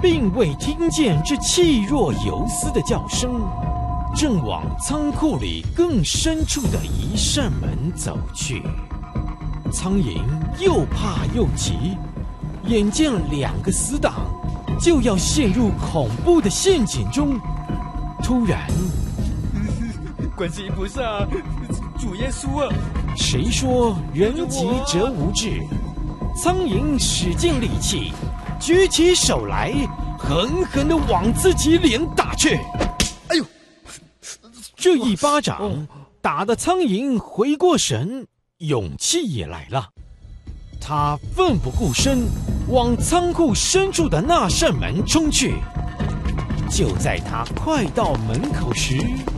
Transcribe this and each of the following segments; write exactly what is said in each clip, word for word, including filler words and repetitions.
并未听见这气若游丝的叫声，正往仓库里更深处的一扇门走去。苍蝇又怕又急，眼见两个死党就要陷入恐怖的陷阱中，突然， 观世音菩萨，主耶稣啊！ 谁说人急则无智？苍蝇使尽力气，举起手来，狠狠地往自己脸打去。 哎呦！ 这一巴掌打得苍蝇回过神，勇气也来了。他奋不顾身往仓库深处的那扇门冲去。就在他快到门口时，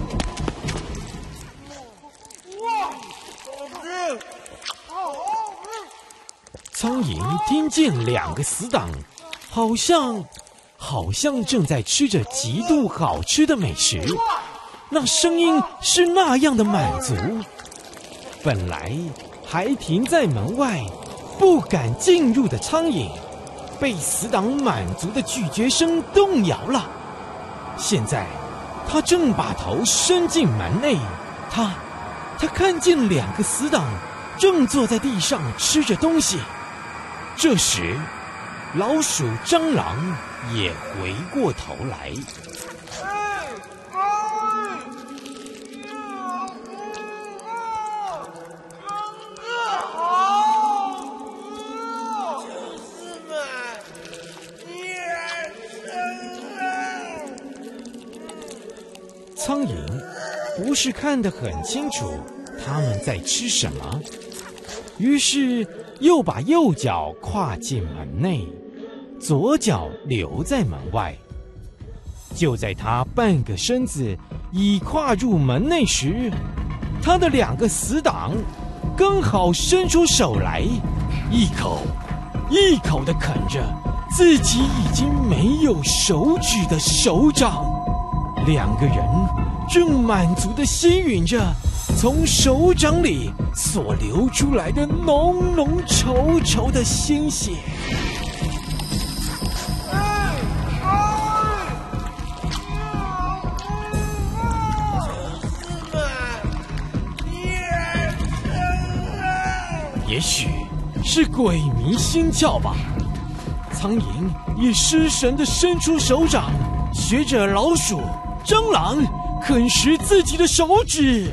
苍蝇听见两个死党好像好像正在吃着极度好吃的美食，那声音是那样的满足。本来还停在门外不敢进入的苍蝇，被死党满足的咀嚼声动摇了。现在他正把头伸进门内，他他看见两个死党正坐在地上吃着东西。这时老鼠蟑螂也回过头来。苍蝇不是看得很清楚他们在吃什么，于是又把右脚跨进门内，左脚留在门外。就在他半个身子已跨入门内时，他的两个死党刚好伸出手来，一口一口地啃着自己已经没有手指的手掌。两个人正满足地吸吮着从手掌里所流出来的浓浓稠稠的鲜血。也许是鬼迷心窍吧，苍蝇也失神地伸出手掌，学着老鼠、蟑螂啃食自己的手指，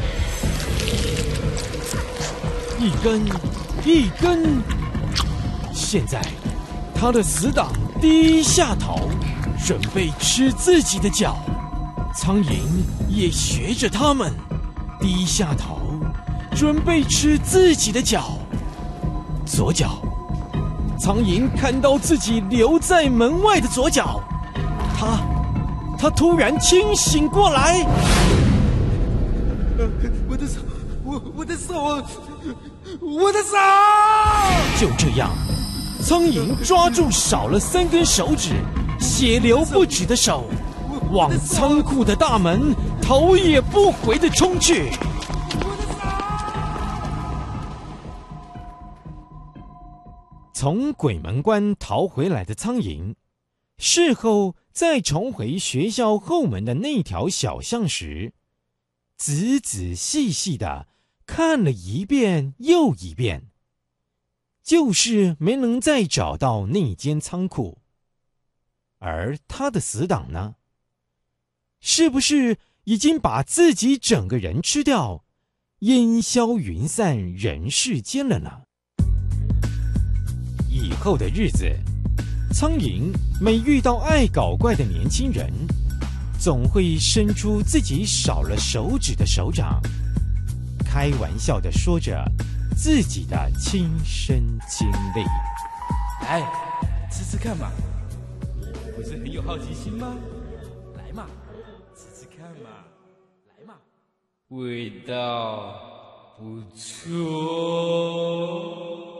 一根一根。现在他的死党低下头，准备吃自己的脚。苍蝇也学着他们低下头，准备吃自己的脚。左脚，苍蝇看到自己留在门外的左脚，他他突然清醒过来。 呃、我的手，我我的手，我的手！ 就这样，苍蝇抓住少了三根手指、血流不止的手，往仓库的大门头也不回地冲去。从鬼门关逃回来的苍蝇，事后再重回学校后门的那条小巷时，仔仔细细地看了一遍又一遍，就是没能再找到那间仓库。而他的死党呢？是不是已经把自己整个人吃掉，烟消云散人世间了呢？以后的日子，苍蝇每遇到爱搞怪的年轻人，总会伸出自己少了手指的手掌，开玩笑地说着自己的亲身经历。 来，吃吃看嘛，不是很有好奇心吗？来嘛，吃吃看嘛，来嘛，味道不错。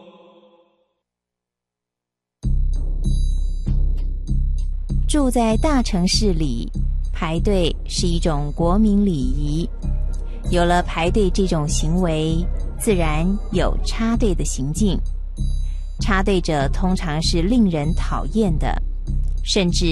住在大城市里，排队是一种国民礼仪。有了排队这种行为，自然有插队的行径。插队者通常是令人讨厌的，甚至